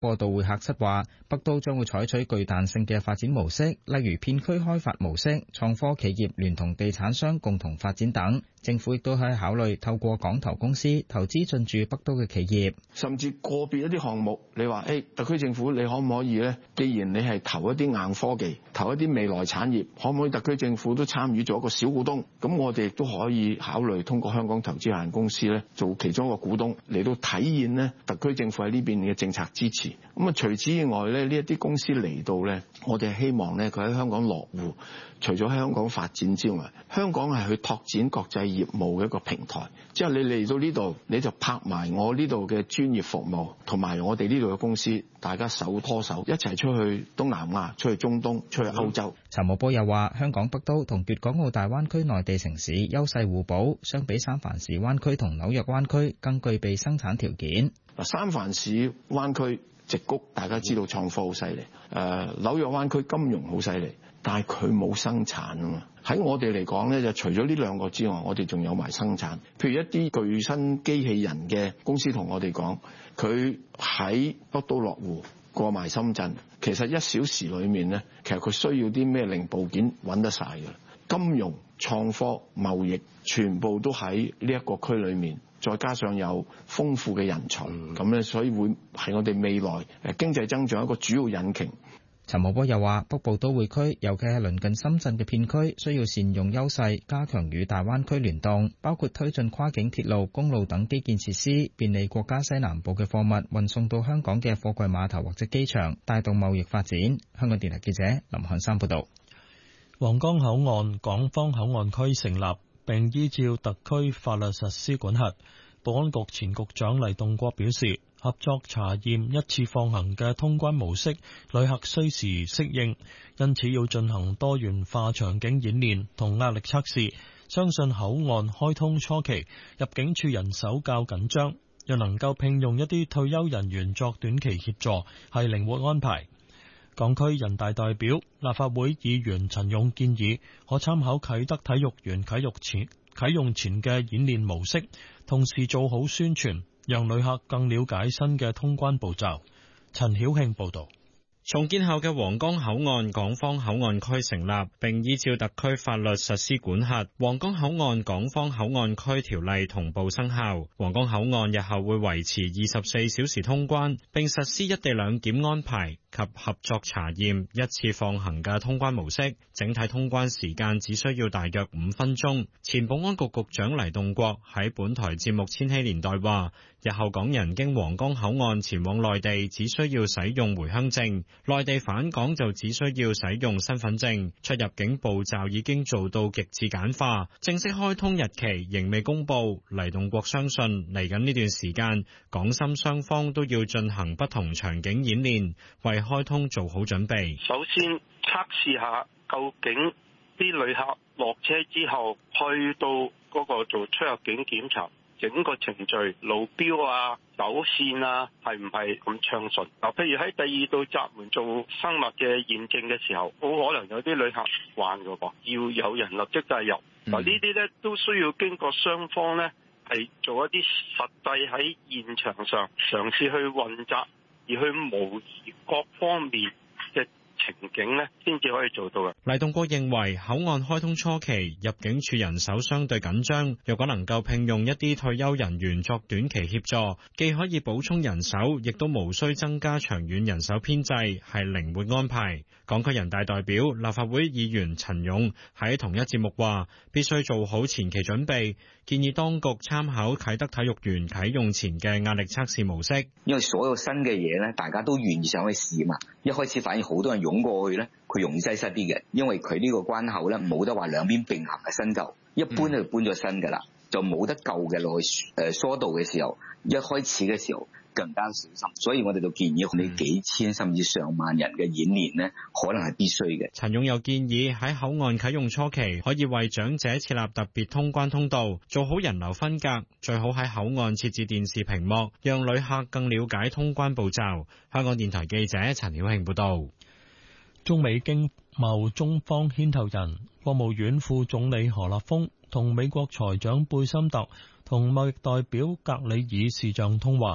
過渡會客室話，北都將會採取具彈性嘅發展模式，例如片區開發模式、創科企業聯同地產商共同發展等。政府亦都可以考慮透過港投公司投資進駐北都嘅企業， 甚至個別一啲項目，你話特區政府你可唔可以呢？既然你係投一啲硬科技、投一啲未來產業，可唔可以特區政府都參與做一個小股東？咁我哋亦都可以考慮通過香港投資有限公司呢做其中一個股東，嚟到體現呢特區政府喺呢邊嘅政策支持。咁啊，除此以外呢，呢一啲公司嚟到呢，我哋希望呢佢喺香港落戶，除咗喺香港發展之外，香港係去拓展國際業務嘅一個平台。之後你嚟到呢度，你就拍埋我呢度嘅專業服務，同埋我哋呢度嘅公司，大家手拖手一齊出去東南亞、出去中東、出去歐洲。 陳茂波又話：香港北都同粵港澳大灣區內地城市優勢互補，相比三藩市灣區同紐約灣區更具備生產條件。 三藩市灣區矽谷大家知道創科好犀利，紐約灣區金融好犀利，但係佢冇生產啊嘛。喺我哋嚟講咧，就除咗呢兩個之外，我哋仲有埋生產。譬如一啲具身機器人嘅公司同我哋講，佢喺北都落戶過埋深圳，其實1小時裏面咧，其實佢需要啲咩零部件揾得晒嘅。金融、創科、貿易全部都喺呢一個區裏面，再加上有豐富嘅人才，咁咧，所以會係我哋未來經濟增長一個主要引擎。 陳茂波又話：北部都會區，尤其係鄰近深圳嘅片區，需要善用優勢，加強與大灣區聯動，包括推進跨境鐵路、公路等基建設施，便利國家西南部嘅貨物運送到香港嘅貨櫃碼頭或者機場，帶動貿易發展。香港電台記者林漢山報道。 皇崗口岸港方口岸區成立，並依照特區法律實施管轄。保安局前局長黎棟國表示，合作查驗一次放行嘅通關模式，旅客需時適應，因此要進行多元化場景演練同壓力測試。相信口岸開通初期，入境處人手較緊張，又能夠聘用一啲退休人員作短期協助，係靈活安排。港區人大代表、立法會議員陳勇建議，可參考啟德體育園啟用前嘅演練模式，同時做好宣傳，讓旅客更了解新嘅通關步驟。陳曉慶報道。 重建後嘅皇崗口岸港方口岸區成立，並依照特區法律實施管轄。皇崗口岸港方口岸區條例同步生效。皇崗口岸日後會維持24小時通關，並實施一地兩檢安排及合作查驗一次放行嘅通關模式。整體通關時間只需要大約5分鐘。前保安局局長黎棟國喺本台節目《千禧年代》話，日後港人經皇崗口岸前往內地只需要使用回鄉證，內地返港就只需要使用身份證，出入境步驟已經做到極致簡化。正式開通日期仍未公布，黎棟國相信嚟緊呢段時間，港深雙方都要進行不同場景演練，為開通做好準備。 首先測試下究竟啲旅客落車之後去到嗰個做出入境檢查，整個程序路標啊、走線啊，係唔係咁暢順？嗱，譬如喺第二道閘門做生物嘅驗證嘅時候，好可能有啲旅客慣㗎噃，要有人立即帶入。嗱，呢啲咧都需要經過雙方咧係做一啲實際喺現場上嘗試去混雜，而去模擬各方面嘅情景呢，先至可以做到嘅。 黎棟國認為口岸開通初期入境處人手相對緊張，若果能夠聘用一啲退休人員作短期協助，既可以補充人手，亦都無需增加長遠人手編制，係靈活安排。港區人大代表、立法會議員陳勇喺同一節目話，必須做好前期準備，建議當局參考啟德體育園啟用前嘅壓力測試模式。 因為所有新嘅嘢咧，大家都願意上去試嘛。一開始反而好多人湧過去咧，佢容易擠塞啲嘅，因為佢呢個關口咧冇得話兩邊並行嘅新舊，一般就搬咗新㗎啦，就冇得舊嘅落去疏導嘅時候，一開始嘅時候更加小心，所以我哋就建議你幾千甚至上萬人嘅演練呢，可能係必須嘅。 陳勇又建議喺口岸啟用初期，可以為長者設立特別通關通道，做好人流分隔，最好喺口岸設置電視屏幕，讓旅客更了解通關步驟。香港電台記者陳曉慶報道。 中美經貿中方牽頭人、國務院副總理何立峰同美國財長貝森特同貿易代表格里爾視像通話。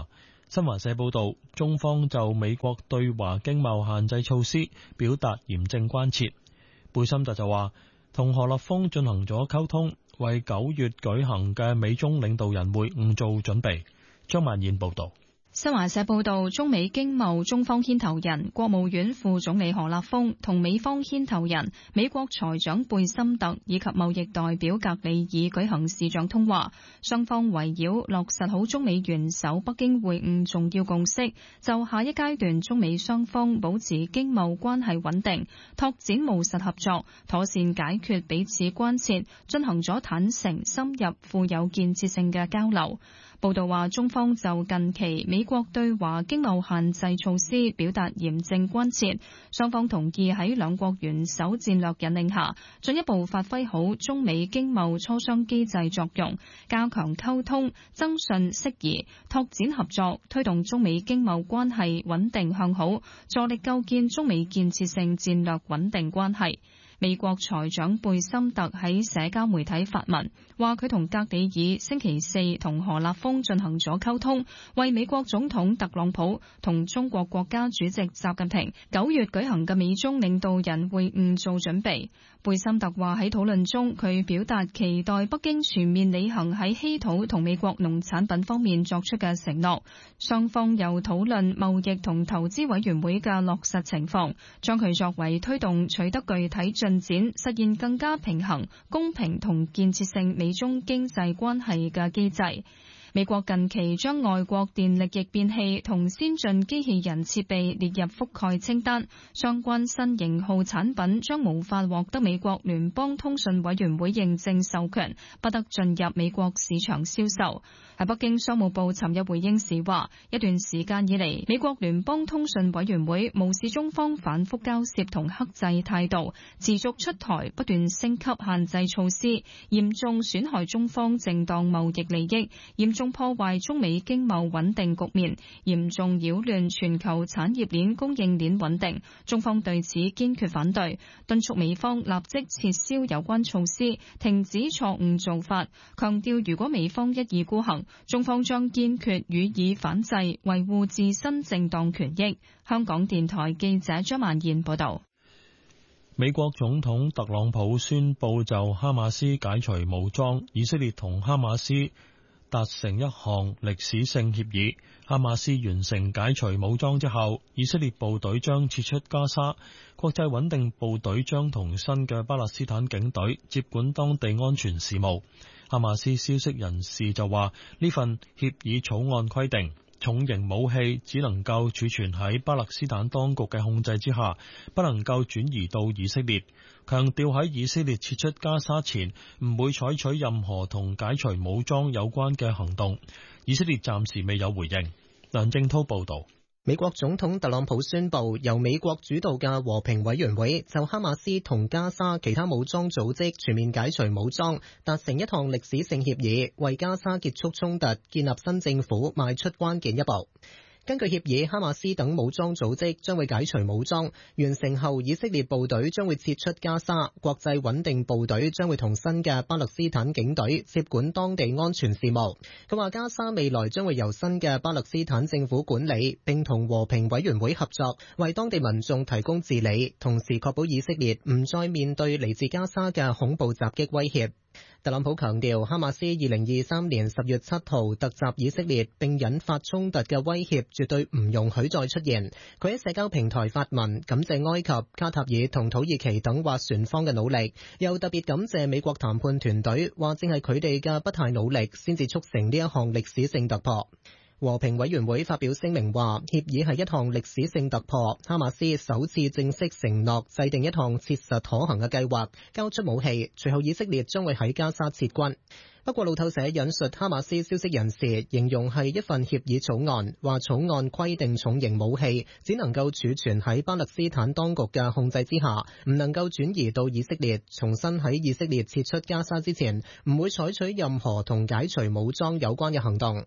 新華社報道，中方就美國對華經貿限制措施表達嚴正關切。貝森特就話，同何立峰進行咗溝通，為9月舉行嘅美中領導人會晤做準備。張曼燕報道。 新華社報道，中美經貿中方牽頭人國務院副總理何立峰同美方牽頭人美國財長貝森特以及貿易代表格里爾舉行視像通話，雙方圍繞落實好中美元首北京會晤重要共識，就下一階段中美雙方保持經貿關係穩定、拓展務實合作、妥善解決彼此關切，進行咗坦誠、深入、富有建設性嘅交流。報道話，中方就近期美國對華經貿限制措施表達嚴正關切，雙方同意喺兩國元首戰略引領下，進一步發揮好中美經貿磋商機制作用，加強溝通、增信釋疑、拓展合作，推動中美經貿關係穩定向好，助力構建中美建設性戰略穩定關係。美國財長貝森特喺社交媒體發文，話佢同格里爾星期四同何立峰進行咗溝通，為美國總統特朗普同中國國家主席習近平9月舉行嘅美中領導人會晤做準備。貝森特話喺討論中，佢表達期待北京全面履行喺稀土同美國農產品方面作出嘅承諾。雙方又討論貿易同投資委員會嘅落實情況，將佢作為推動取得具體進展、實現更加平衡、公平同建設性美中經濟關係嘅機制。美國近期將外國電力逆變器同先進機器人設備列入覆蓋清單，相關新型號產品將無法獲得美國聯邦通訊委員會認證授權，不得進入美國市場銷售。喺北京商務部尋日回應時話，一段時間以嚟，美國聯邦通訊委員會無視中方反覆交涉同克制態度，持續出台不斷升級限制措施，嚴重損害中方正當貿易利益，嚴重破壞中美經貿穩定局面，嚴重擾亂全球產業鏈供應鏈穩定。中方對此堅決反對，敦促美方立即撤銷有關措施，停止錯誤做法，強調如果美方一意孤行，中方將堅決予以反制，維護自身正當權益。香港電台記者張曼燕報道。 美國總統特朗普宣布就哈馬斯解除武裝，以色列同哈馬斯達成一項歷史性協議。哈馬斯完成解除武裝之後，以色列部隊將撤出加沙，國際穩定部隊將同新嘅巴勒斯坦警隊接管當地安全事務。哈馬斯消息人士就話，呢份協議草案規定，重型武器只能夠儲存喺巴勒斯坦當局嘅控制之下，不能夠轉移到以色列。強調喺以色列撤出加沙前，唔會採取任何同解除武裝有關嘅行動。以色列暫時未有回應。梁正濤報道。 美國總統特朗普宣布，由美國主導嘅和平委員會就哈馬斯同加沙其他武裝組織全面解除武裝，達成一項歷史性協議，為加沙結束衝突、建立新政府邁出關鍵一步。根據協議，哈馬斯等武裝組織將會解除武裝，完成後以色列部隊將會撤出加沙，國際穩定部隊將會同新嘅巴勒斯坦警隊接管當地安全事務。佢話加沙未來將會由新嘅巴勒斯坦政府管理，並同和平委員會合作，為當地民眾提供治理，同時確保以色列唔再面對嚟自加沙嘅恐怖襲擊威脅。特朗普強調，哈馬斯2023年10月7號突襲以色列並引發衝突嘅威脅絕對唔容許再出現。佢喺社交平台發文感謝埃及、卡塔爾同土耳其等斡旋方嘅努力，又特別感謝美國談判團隊，話正係佢哋嘅不懈努力先至促成呢一項歷史性突破。和平委員會發表聲明話，協議係一項歷史性突破，哈馬斯首次正式承諾制定一項切實可行嘅計劃，交出武器，隨後以色列將會喺加沙撤軍。不過路透社引述哈馬斯消息人士形容係一份協議草案，話草案規定重型武器只能夠儲存喺巴勒斯坦當局嘅控制之下，唔能夠轉移到以色列。重新喺以色列撤出加沙之前，唔會採取任何同解除武裝有關嘅行動。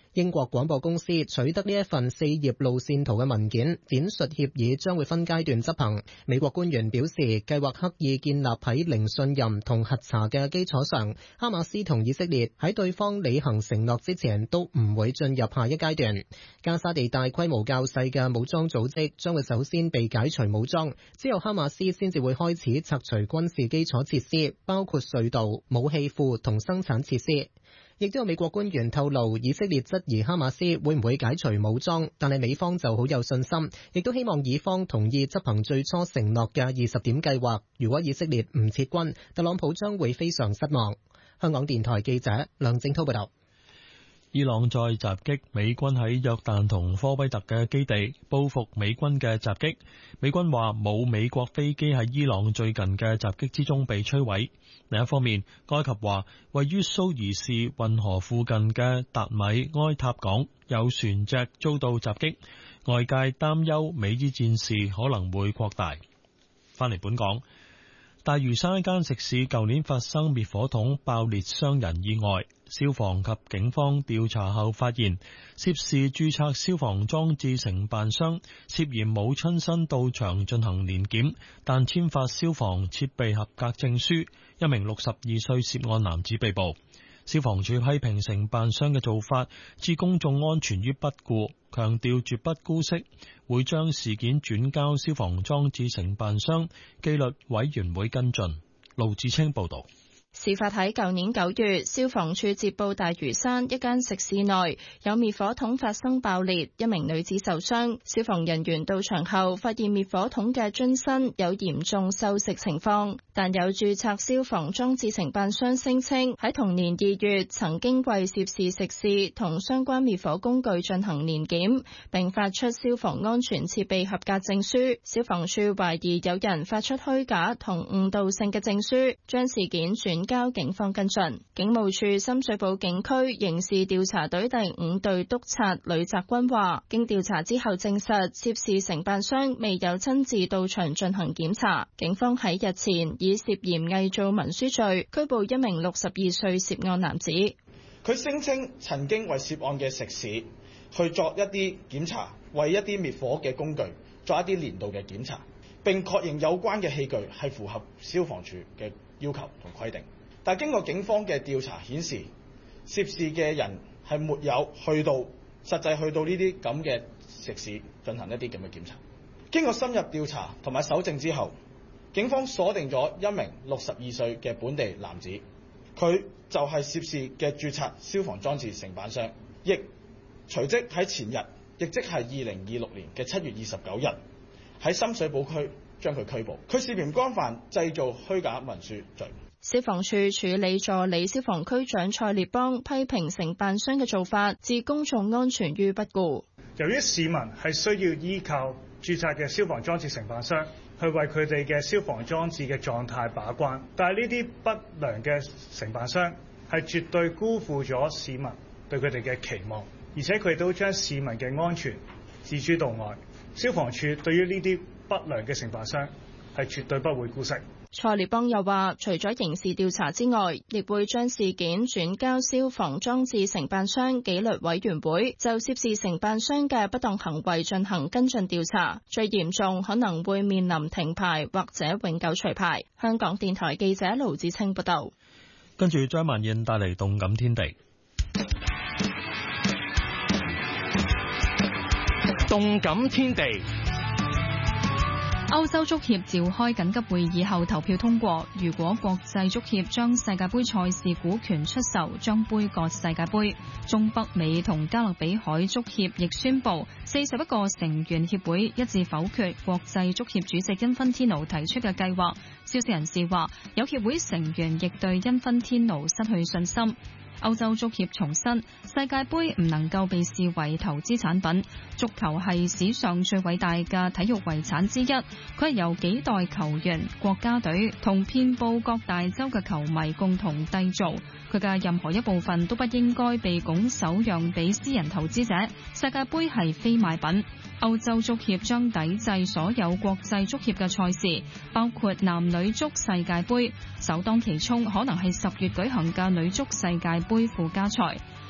英國廣播公司取得呢一份4頁路線圖嘅文件，展述協議將會分階段執行。美國官員表示，計劃刻意建立喺零信任同核查嘅基礎上，哈馬斯同以色列喺對方履行承諾之前都唔會進入下一階段。加沙地帶規模較細嘅武裝組織將會首先被解除武裝，之後哈馬斯先至會開始拆除軍事基礎設施，包括隧道、武器庫同生產設施。亦都有美國官員透露，以色列質疑哈馬斯會唔會解除武裝，但係美方就好有信心，亦都希望以方同意執行最初承諾嘅20點計劃。如果以色列唔撤軍，特朗普將會非常失望。香港電台記者梁正滔報道。 伊朗再襲擊美軍喺約旦同科威特嘅基地，報復美軍嘅襲擊。美軍話冇美國飛機喺伊朗最近嘅襲擊之中被摧毀。另一方面，埃及話位於蘇伊士運河附近嘅達米埃塔港有船隻遭到襲擊，外界擔憂美伊戰事可能會擴大。翻嚟本港，大嶼山一間食肆舊年發生滅火筒爆裂傷人意外，消防及警方調查後發現，涉事註冊消防裝置承辦商涉嫌冇親身到場進行年檢，但簽發消防設備合格證書，一名62歲涉案男子被捕。消防處批評承辦商嘅做法置公眾安全於不顧，強調絕不姑息，會將事件轉交消防裝置承辦商紀律委員會跟進。盧志清報道。 事發喺舊年9月，消防處接報大嶼山一間食肆內有滅火筒發生爆裂，一名女子受傷。消防人員到場後發現滅火筒嘅樽身有嚴重鏽蝕情況，但有註冊消防裝置承辦商聲稱喺同年2月曾經為涉事食肆同相關滅火工具進行年檢，並發出消防安全設備合格證書。消防處懷疑有人發出虛假同誤導性嘅證書，將事件轉交警方跟進。警務處深水埗警區刑事調查隊第5隊督察呂澤軍話，經調查之後證實涉事承辦商未有親自到場進行檢查。警方喺日前以涉嫌偽造文書罪拘捕一名62歲涉案男子。 佢聲稱曾經為涉案嘅食肆去作一啲檢查，為一啲滅火嘅工具作一啲年度嘅檢查，並確認有關嘅器具係符合消防處嘅要求同規定。但經過警方嘅調查顯示，涉事嘅人係沒有實際去到呢啲咁嘅食肆進行一啲咁嘅檢查。經過深入調查同埋搜證之後，警方鎖定咗一名62歲嘅本地男子，佢就係涉事嘅註冊消防裝置承辦商，亦隨即喺前日，亦即係2026年嘅7月29日，喺深水埗區將佢拘捕。佢涉嫌干犯製造虛假文書罪。 消防處處理助理消防區長蔡烈邦批評承辦商嘅做法置公眾安全於不顧。 由於市民係需要依靠註冊嘅消防裝置承辦商去為佢哋嘅消防裝置嘅狀態把關，但係呢啲不良嘅承辦商係絕對辜負咗市民對佢哋嘅期望，而且佢都將市民嘅安全置諸度外。消防處對於呢啲不良嘅承辦商係絕對不會姑息。 蔡烈邦又話，除咗刑事調查之外，亦會將事件轉交消防裝置承辦商紀律委員會，就涉事承辦商嘅不當行為進行跟進調查，最嚴重可能會面臨停牌或者永久除牌。香港電台記者盧子清報道。 跟住張曼燕帶嚟動感天地。 動感天地。 歐洲足協召開緊急會議後投票通過，如果國際足協將世界盃賽事股權出售，將杯葛世界盃。中北美同加勒比海足協亦宣布41個成員協會一致否決國際足協主席因芬天奴提出嘅計劃。消息人士話，有協會成員亦對因芬天奴失去信心。歐洲足協重申，世界盃唔能夠被視為投資產品，足球係史上最偉大嘅體育遺產之一，佢係由幾代球員、國家隊同遍佈各大洲嘅球迷共同締造，佢嘅任何一部分都不應該被拱手讓俾私人投資者。世界盃係非賣品。歐洲足協將抵制所有國際足協嘅賽事，包括男女足世界盃，首當其衝可能係10月舉行嘅女足世界盃附加賽。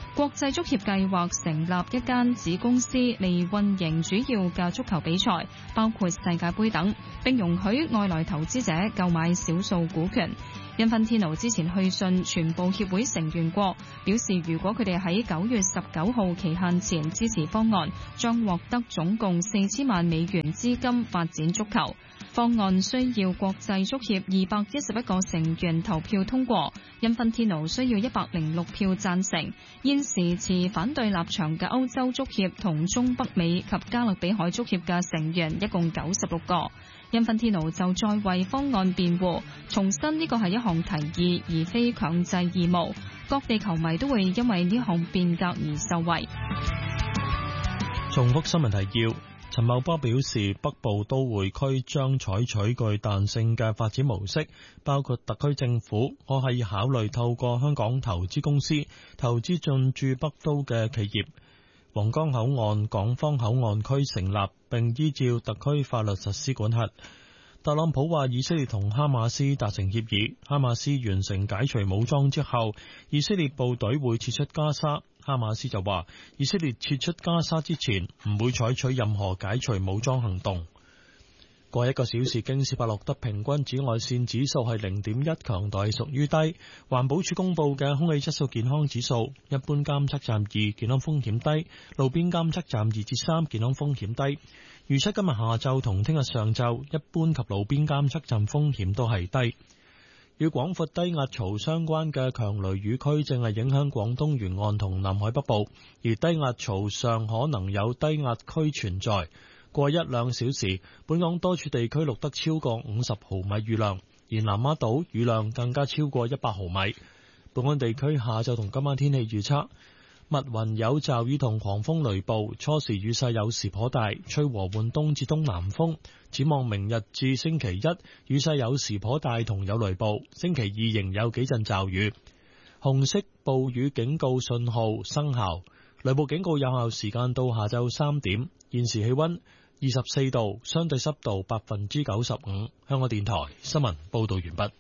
國際足協計劃成立一間子公司嚟運營主要嘅足球比賽，包括世界盃等，並容許外來投資者購買少數股權。因芬天奴之前去信全部協會成員國，表示如果佢哋喺9月19號期限前支持方案，將獲得總共4000萬美元資金發展足球。方案需要國際足協211個成員投票通過，因芬天奴需要106票贊成。現時持反對立場嘅歐洲足協同中北美及加勒比海足協嘅成員一共96個。因芬天奴就再為方案辯護，重申呢個係一項提議而非強制義務，各地球迷都會因為呢項變革而受惠。 重複新聞提要。陳茂波表示，北部都會區將採取具彈性嘅發展模式，包括特區政府可以考慮透過香港投資公司投資進駐北都嘅企業。皇崗口岸港方口岸區成立，並依照特區法律實施管轄。特朗普話以色列同哈馬斯達成協議，哈馬斯完成解除武裝之後，以色列部隊會撤出加沙。哈馬斯就話以色列撤出加沙之前唔會採取任何解除武裝行動。過1個小時，京士柏錄得平均紫外線指數係0.1，強度係屬於低。環保署公布嘅空氣質素健康指數，一般監測站2，健康風險低；路邊監測站2至3，健康風險低。預測今日下晝同聽日上晝，一般及路邊監測站風險都係低。與廣闊低壓槽相關嘅強雷雨區正係影響廣東沿岸同南海北部，而低壓槽上可能有低壓區存在。過1-2小時，本港多處地區錄得超過50毫米雨量，而南丫島雨量更加超過100毫米。本港地區下晝同今晚天氣預測：密雲有驟雨同狂風雷暴，初時雨勢有時頗大，吹和緩東至東南風。展望明日至星期一，雨勢有時頗大同有雷暴，星期2仍有幾陣驟雨。紅色暴雨警告信號生效，雷暴警告有效時間到下晝3點。現時氣溫24度，相對濕度95%。香港電台新聞報道完畢。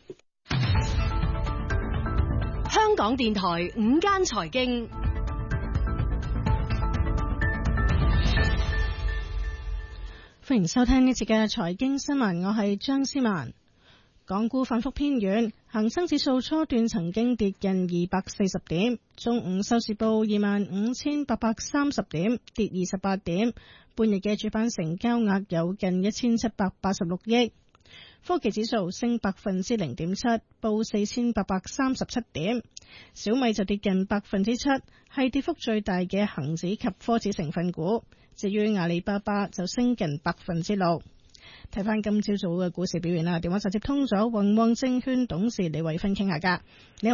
香港電台午間財經。歡迎收聽呢節嘅財經新聞，我係張思文。港股反覆偏軟，恒生指數初段曾經跌近240點，中午收市報25,830點，跌28點。半日嘅主板成交額有近1786億。科技指數升0.7%，報4837點。小米就跌近7%，係跌幅最大嘅恒指及科指成分股。至於阿里巴巴就升近6%。睇翻今朝早嘅股市表現啦，電話就接通咗宏旺證券董事李慧芬傾下㗎。你好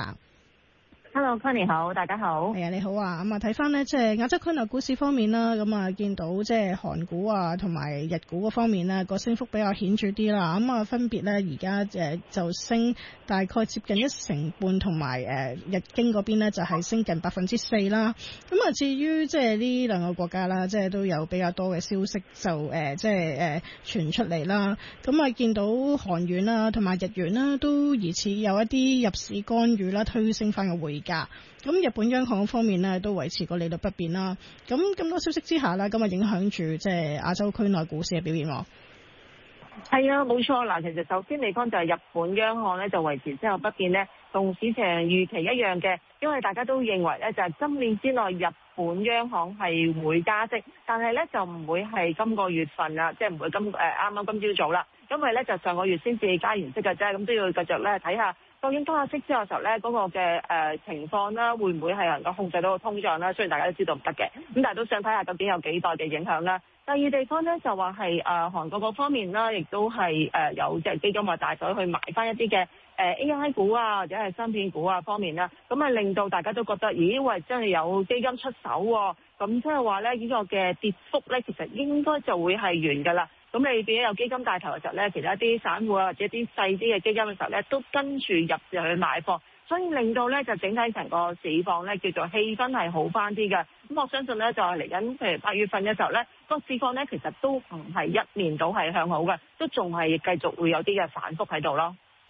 Stella。Hello，Connie 好，大家好。 係啊，你好啊。咁啊，睇翻呢，即係亞洲區內股市方面啦，咁啊見到即係韓股啊同埋日股嗰方面呢個升幅比較顯著啲啦。咁啊分別呢，而家就升大概接近1成半，同埋日經嗰邊呢就係升近4%啦。咁啊至於即係呢兩個國家啦，即係都有比較多嘅消息就即係傳出嚟啦。咁啊見到韓元啦同埋日元啦都疑似有一啲入市干預啦，推升翻個匯價。咁日本央行方面呢都維持個利率不變啦。咁多消息之下啦，咁啊影響住即係亞洲區內股市嘅表現。 係啊，冇錯嗱。其實首先地方就係日本央行咧就維持之後不變咧，同市場預期一樣嘅，因為大家都認為咧就係今年之內日本央行係會加息，但係咧就唔會係今個月份啦，即係唔會啱啱今朝早啦，因為咧就上個月先至加完息嘅啫，咁都要繼續咧睇下究竟加下息之後嘅時候咧嗰個嘅情況啦，會唔會係能夠控制到個通脹啦？雖然大家都知道唔得嘅，咁但係都想睇下究竟有幾大嘅影響啦。第二地方咧就話係韓國嗰方面啦，亦都係有隻基金或大手去買翻一啲嘅AI 股啊，或者係芯片股啊方面啦，咁啊令到大家都覺得，咦喂，真係有基金出手喎，咁即係話咧呢個嘅跌幅咧，其實應該就會係完㗎啦。咁你變咗有基金帶頭嘅時候咧，其他一啲散戶啊或者啲細啲嘅基金嘅時候咧，都跟住入市去買貨。所以令到咧就整體成個市況咧叫做氣氛係好翻啲嘅，咁我相信咧就係嚟緊譬如8月份嘅時候咧，個市況咧其實都唔係一面倒係向好嘅，都仲係繼續會有啲嘅反覆喺度咯。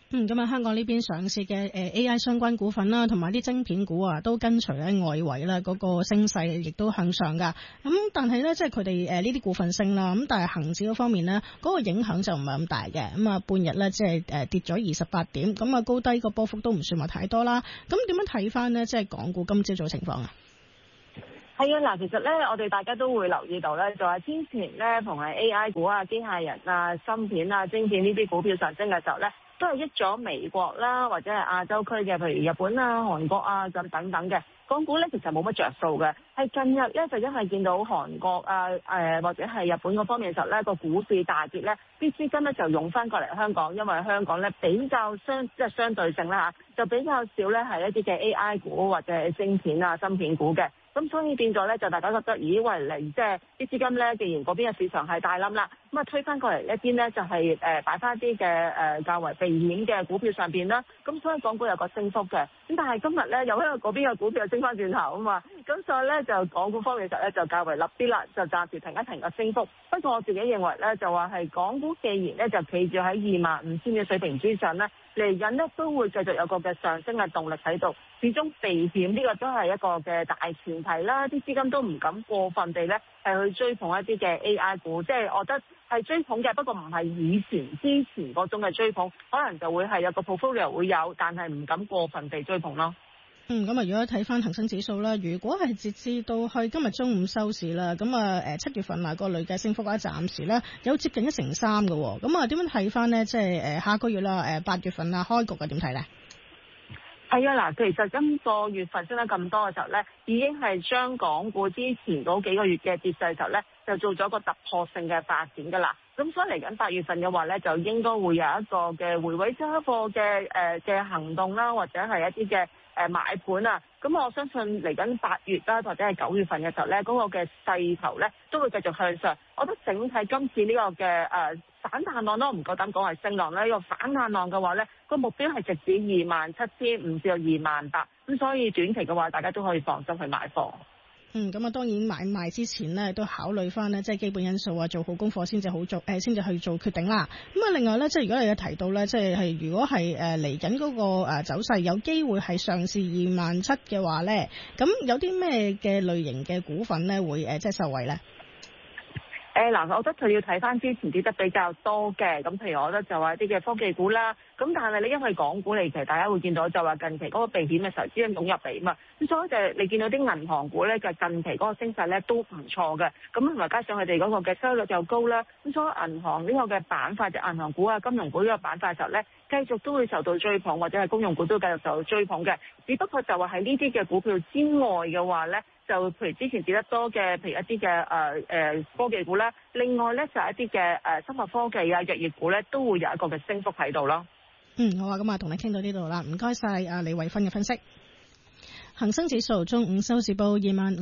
咁啊，香港呢邊上市嘅AI 相關股份啦，同埋啲晶片股啊，都跟隨咧外圍啦嗰個升勢，亦都向上噶。咁但係咧，即係佢哋呢啲股份升啦，咁但係恒指嗰方面呢，嗰個影響就唔係咁大嘅。咁啊，半日咧即係跌咗28點，咁啊高低個波幅都唔算話太多啦。咁點樣睇翻呢？即係港股今朝早情況啊？ 係啊，嗱，其實咧，我哋大家都會留意到咧，就係之前咧，同係 AI 股啊、機械人啊、芯片啊、晶片呢啲股票上升嘅時候咧，都係益咗美國啦，或者係亞洲區嘅，譬如日本啊、韓國啊咁等等嘅。港股咧其實冇乜着數嘅，係近日咧就因為見到韓國啊、或者係日本嗰方面嘅時候咧，個股市大跌咧，啲資金咧就湧翻過嚟香港，因為香港咧比較相對性啦嚇，就比較少咧係一啲嘅 AI 股或者係晶片啊、芯片股嘅。咁所以變咗咧，就大家覺得，咦，為嚟即係啲資金咧，既然嗰邊嘅市場係大冧啦，咁啊推翻過嚟一邊咧，就係擺翻啲嘅較為避險嘅股票上邊啦。咁所以港股有個升幅嘅。咁但係今日咧，又因為嗰邊嘅股票又升翻轉頭啊嘛，咁所以咧就港股方面實咧就較為立啲啦，就暫時停一停個升幅。不過我自己認為咧，就話係港股既然咧就企住喺25,000嘅水平之上咧，嚟緊咧都會繼續有個嘅上升嘅動力喺度。始終避險呢個都係一個嘅大前提啦，啲資金都唔敢過分地咧係去追捧一啲嘅 AI 股，即係我覺得係追捧嘅，不過唔係之前嗰種嘅追捧，可能就會係有個 portfolio 會有，但係唔敢過分地追捧咯。 咁啊，如果睇翻恒生指數啦，如果係截至到去今日中午收市啦，咁啊7月份個累計升幅咧，暫時咧有接近1.3%嘅，咁啊點樣睇翻呢？即係下個月啦，8月份啊開局嘅點睇咧？ 係啊，嗱，其實今個月份升得咁多嘅時候咧，已經係將港股之前嗰幾個月嘅跌勢嘅時候咧，就做咗個突破性嘅發展㗎啦。咁所以嚟緊8月份嘅話咧，就應該會有一個嘅回位揸貨嘅行動啦，或者係一啲嘅買盤啊。咁我相信嚟緊8月啦，或者係9月份嘅時候咧，嗰個嘅勢頭咧都會繼續向上。我覺得整體今次呢個嘅反彈浪都唔夠膽講係升浪咧，呢個反彈浪嘅話咧，個目標係直指27,500至到28,000，咁所以短期嘅話，大家都可以放心去買貨。 咁啊，當然買賣之前呢，都考慮翻呢，即係基本因素啊，做好功課先至好做，先至去做決定啦。咁啊，另外咧，即係如果你有提到咧，即係如果係嚟緊嗰個走勢有機會係上試27,000嘅話咧，咁有啲咩嘅類型嘅股份咧會即係受惠咧？ 嗱，我覺得佢要睇翻之前跌得比較多嘅，咁譬如我覺得就話啲嘅科技股啦，咁但係你因為港股嚟，其實大家會見到就話近期嗰個避險嘅時候資金湧入嚟啊嘛，咁所以就係你見到啲銀行股咧嘅近期嗰個升勢咧都唔錯嘅，咁同埋加上佢哋嗰個嘅收益率又高啦，咁所以銀行呢個嘅板塊就銀行股啊、金融股呢個板塊嘅時候咧，繼續都會受到追捧，或者係公用股都繼續受到追捧嘅，只不過就話喺呢啲嘅股票之外嘅話咧。就譬如之前跌得多嘅，譬如一啲嘅科技股啦，另外咧就係一啲嘅生物科技啊、藥業股咧，都會有一個嘅升幅喺度咯。 好啊，咁啊，同你傾到呢度啦，唔該晒啊李慧芬嘅分析。恒生指數中午收市報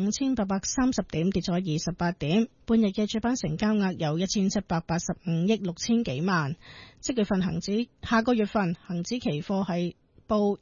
25,830點，跌咗28點。半日嘅主板成交額有1,785億6千幾萬。即月份下個月份恒指期貨係報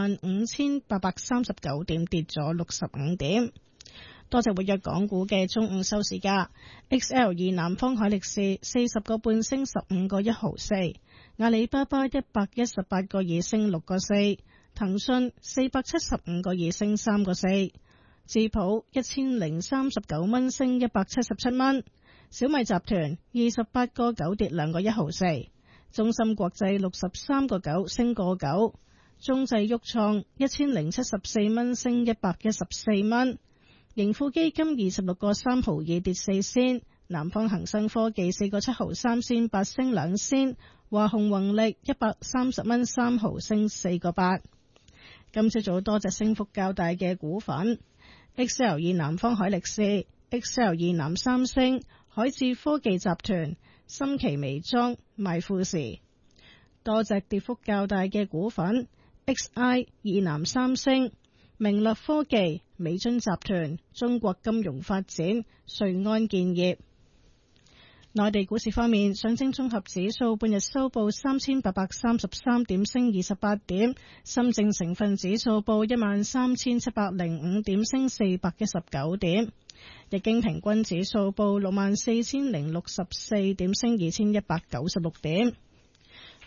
25,839點，跌咗65點。多隻活躍港股嘅中午收市價 ，XL2 南方海力士40個半升15個1毫4，阿里巴巴118個2升6個4，騰訊475個2升3個4，智普1039蚊升177蚊，小米集團28個9跌2個1毫4，中芯國際63個9升個9，中製鬱創1074蚊升114蚊。盈富基金26個3毫2跌4仙，南方恒生科技4個7毫3仙8升2仙，華虹宏力130蚊3毫升4個8。今朝早多隻升幅較大嘅股份 ，XL2 南方海力士、XL2 南三星、海智科技集團、新奇微裝、賣富時。多隻跌幅較大嘅股份 ，XI 南三星、明樂科技、美津集團、中國金融發展、瑞安建業。內地股市方面，上證綜合指數半日收報3,833點，升28點；深證成分指數報13,705點，升419點；日經平均指數報64,064點，升2,196點。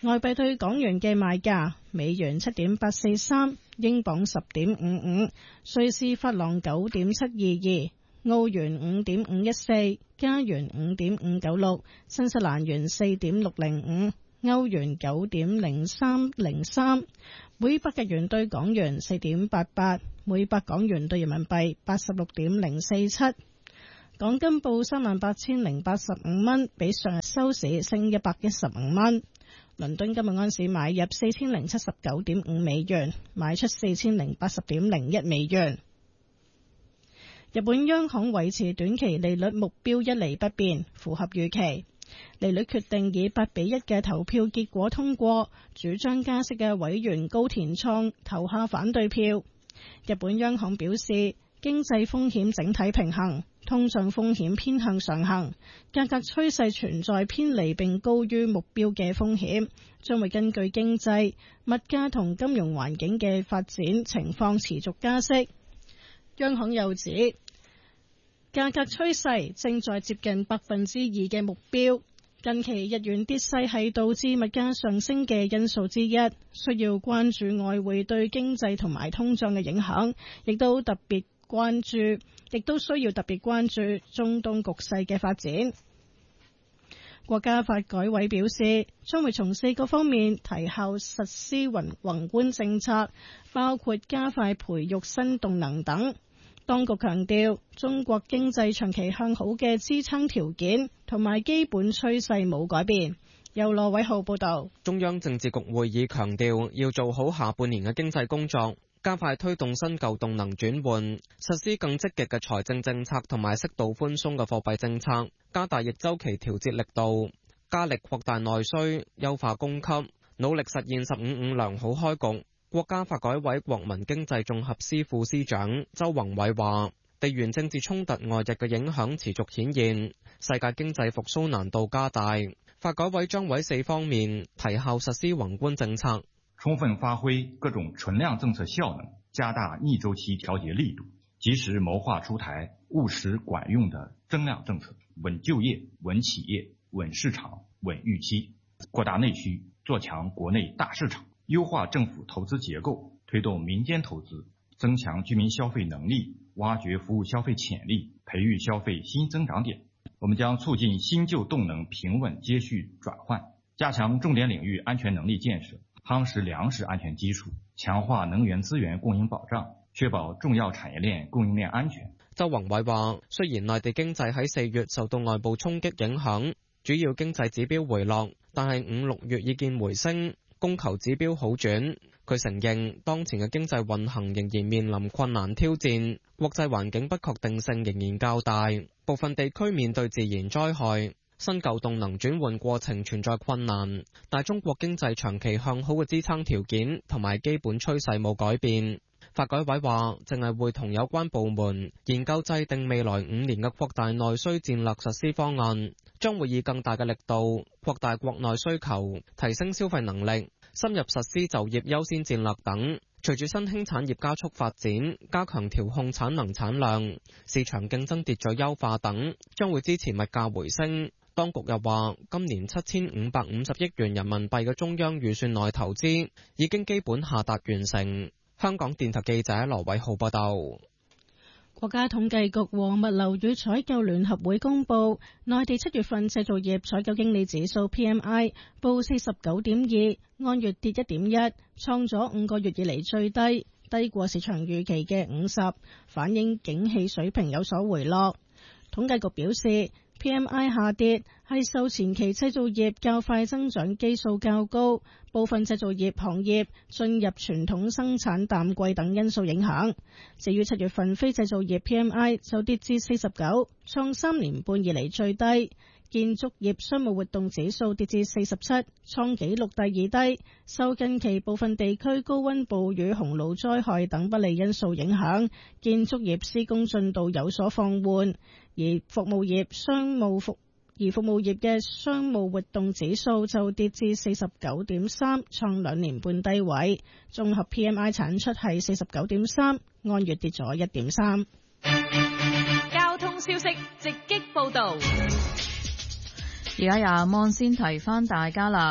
外幣對港元嘅賣價：美元7.843，英鎊10.55，瑞士法郎9.722，澳元5.514，加元5.596，新西蘭元4.605，歐元9.0303，每百日元對港元4.88，每百港元對人民幣86.047。港金報38,085蚊，比上日收市升115蚊。倫敦今日安市買入4079.5美元，賣出4080.01美元。日本央行維持短期利率目標1厘不變，符合預期。利率決定以8-1嘅投票結果通過，主張加息嘅委員高田創投下反對票。日本央行表示，經濟風險整體平衡，通脹風險偏向上行，價格趨勢存在偏離並高於目標嘅風險，將會根據經濟、物價同金融環境嘅發展情況持續加息。央行又指，價格趨勢正在接近2%嘅目標。近期日元跌勢係導致物價上升嘅因素之一，需要關注外匯對經濟同埋通脹嘅影響，亦都需要特別關注中東局勢嘅發展。國家發改委表示，將會從4個方面提效實施宏觀政策，包括加快培育新動能等。當局強調，中國經濟長期向好嘅支撐條件同埋基本趨勢冇改變。由羅偉浩報導。 中央政治局會議強調，要做好下半年嘅經濟工作，加快推動新舊動能轉換，實施更積極嘅財政政策同埋適度寬鬆嘅貨幣政策，加大逆週期調節力度，加力擴大內需，優化供給，努力實現15-5良好開局。國家發改委國民經濟綜合司副司長周宏偉話，地緣政治衝突外溢嘅影響持續顯現，世界經濟復甦難度加大。發改委將喺4方面提效實施宏觀政策， 充分發揮各種存量政策效能，加大逆週期調節力度，及時謀劃出台務實管用的增量政策，穩就業、穩企業、穩市場、穩預期，擴大內需，做強國內大市場，優化政府投資結構，推動民間投資，增強居民消費能力，挖掘服務消費潛力，培育消費新增長點。我們將促進新舊動能平穩接續轉換，加強重點領域安全能力建設，夯實糧食安全基礎，強化能源資源供應保障，確保重要產業鏈供應鏈安全。 周宏偉話，雖然內地經濟喺4月受到外部衝擊影響，主要經濟指標回落，但係5、6月已見回升，供求指標好轉。佢承認當前嘅經濟運行仍然面臨困難挑戰，國際環境不確定性仍然較大，部分地區面對自然災害，新舊動能轉換過程存在困難，但中國經濟長期向好嘅支撐條件同埋基本趨勢冇改變。發改委話，淨係會同有關部門研究制定未來5年嘅擴大內需戰略實施方案，將會以更大嘅力度擴大國內需求，提升消費能力，深入實施就業優先戰略等。隨住新興產業加速發展，加強調控產能產量、市場競爭秩序優化等，將會支持物價回升。當局又話，今年7550億元人民幣嘅中央預算內投資已經基本下達完成。香港電台記者羅偉浩報道。 國家統計局和物流與採購聯合會公佈，內地7月份製造業採購經理指數 PMI 報49.2，按月跌1.1，創咗5個月以嚟最低，低過市場預期嘅50，反映景氣水平有所回落。統計局表示，PMI 下跌係受前期製造業較快增長基數較高，部分製造業行業進入傳統生產淡季等因素影響。至於7月份非製造業 PMI 就跌至49，創3年半以嚟最低。建築業商務活動指數跌至47，創紀錄第二低，受近期部分地區高溫暴雨、洪澇災害等不利因素影響，建築業施工進度有所放緩，而服務業嘅商務活動指數就跌至49.3，創2年半低位。綜合 PMI 產出係49.3，按月跌咗1.3。 交通消息直擊報道。 而家由望先提翻大家啦。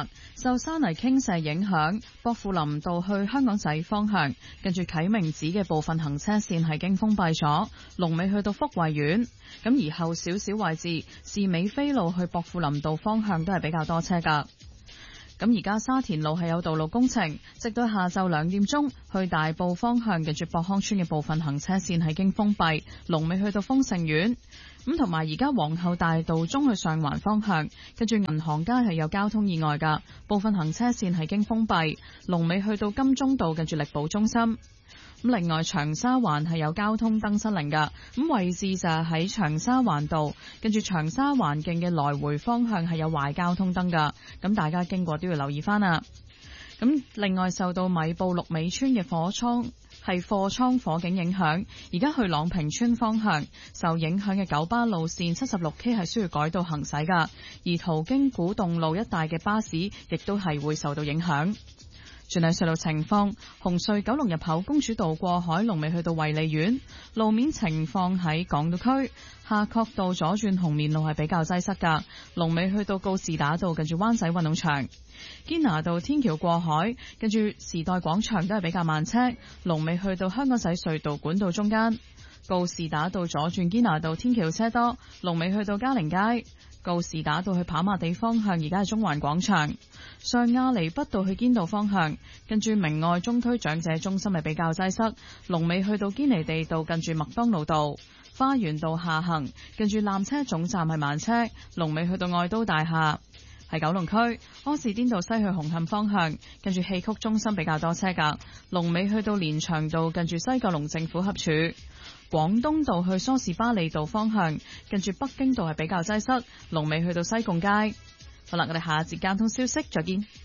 受山泥傾瀉影響，薄扶林道去香港仔方向，跟住啟明寺嘅部分行車線係經封閉咗，龍尾去到福慧苑。咁而後少少位置，士美菲路去薄扶林道方向都係比較多車㗎。咁而家沙田路係有道路工程，直到下晝2點鐘，去大埔方向近住博康村嘅部分行車線係經封閉，龍尾去到豐盛苑。咁同埋而家皇后大道中去上環方向，跟住銀行街係有交通意外㗎，部分行車線係經封閉，龍尾去到金鐘道近住力寶中心。咁另外長沙灣係有交通燈失靈㗎，咁位置就係喺長沙灣道，跟住長沙灣徑嘅來回方向係有壞交通燈㗎，咁大家經過都要留意返啦。咁另外受到米埔綠尾村嘅貨倉火警影響，而家去朗屏村方向受影響嘅九巴路線 76K 係需要改道行駛㗎，而途經古洞路一帶嘅巴士亦都係會受到影響。轉嚟隧道情況，紅隧九龍入口公主道過海龍尾去到惠利苑，路面情況喺港島區夏慤道左轉紅棉路係比較擠塞㗎，龍尾去到告士打道近住灣仔運動場，堅拿道天橋過海跟住時代廣場都係比較慢車，龍尾去到香港仔隧道管道中間，告士打道左轉堅拿道天橋車多，龍尾去到嘉寧街。告士打道去跑馬地方向，而家係中環廣場。上亞厘畢道去堅道方向，跟住明愛中區長者中心係比較擠塞，龍尾去到堅尼地道近住麥當勞道。花園道下行，跟住纜車總站係慢車，龍尾去到愛都大廈。喺九龍區柯士甸道西去紅磡方向，跟住戲曲中心比較多車㗎，龍尾去到連翔道近住西九龍政府合署。廣東道去梳士巴利道方向，跟住北京道係比較擠塞，龍尾去到西貢街。好啦，我哋下一節交通消息再見。